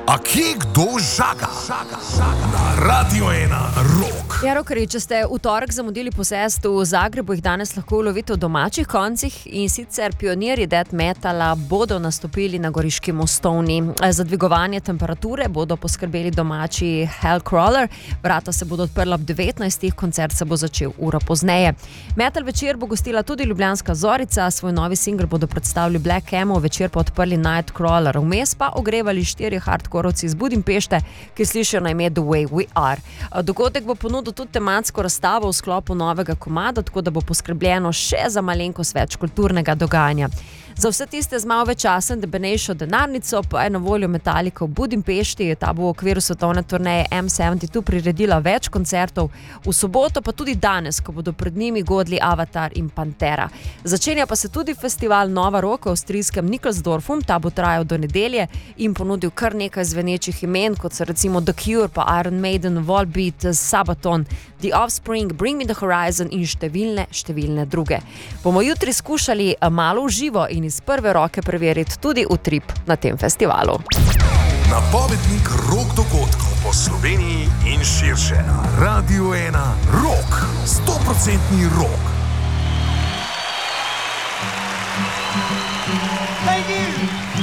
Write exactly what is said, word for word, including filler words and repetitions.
A kje kdo žaga? Na Radio ena Rock. Ja, rokerji, če ste v torek zamudili posest v Zagrebu, jih danes lahko ulovite v domačih koncih, in sicer pionirji death metala bodo nastopili na goriški Mostovni. Za dvigovanje temperature bodo poskrbeli domači Hellcrawler. Vrata se bodo odprla ob devetnajstih, koncert se bo začel uro pozneje. Metal večer bo gostila tudi ljubljanska Zorica, svoj novi singel bodo predstavili Black Camo, večer pa odprli Nightcrawler. Vmes pa ogrevali štiri hardkorovci iz Budimpešte, ki slišijo na ime The Way We Are. Dogodek bo ponudil tudi tematsko razstavo v sklopu novega komada, tako da bo poskrbljeno še za malenkost več kulturnega dogajanja. Za vse tiste z malo več časa in debenejšo denarnico pa je na voljo Metallica v Budimpešti. Ta bo v okviru svetovne turneje M sedemdeset dva priredila več koncertov, v soboto pa tudi danes, ko bodo pred njimi godli Avatar in Pantera. Začenja pa se tudi festival Nova Rock v avstrijskem Nikolsdorfu. Ta bo trajal do nedelje in ponudil kar nekaj zvenečih imen, kot so recimo The Cure, pa Iron Maiden, Volbeat, Sabaton, The Offspring, Bring Me The Horizon in številne, številne druge. Bomo jutri skušali malo v živo in iz prve roke preveriti tudi utrip na tem festivalu. Napovednik rock dogodkov po Sloveniji in širše na Radio ena Rock. sto procentni rock. Thank you.